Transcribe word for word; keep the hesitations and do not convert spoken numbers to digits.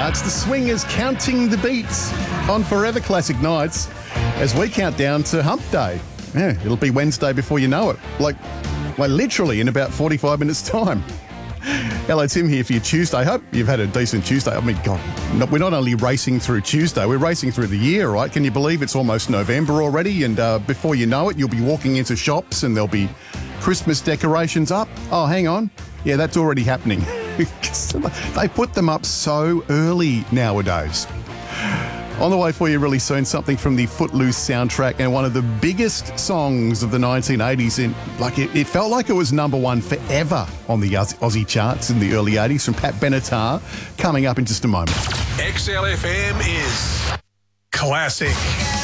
are. It's the Swingers counting the beats on Forever Classic Nights as we count down to Hump Day. Yeah, it'll be Wednesday before you know it. Like, like literally in about forty-five minutes' time. Hello, Tim here for your Tuesday. I hope you've had a decent Tuesday. I mean, God, not, we're not only racing through Tuesday, we're racing through the year, right? Can you believe it's almost November already? And uh, before you know it, you'll be walking into shops and there'll be Christmas decorations up. Oh, hang on. Yeah, that's already happening. They put them up so early nowadays. On the way for you really soon, something from the Footloose soundtrack and one of the biggest songs of the nineteen eighties. In, like it, it felt like it was number one forever on the Aussie, Aussie charts in the early eighties from Pat Benatar, coming up in just a moment. X L F M is classic.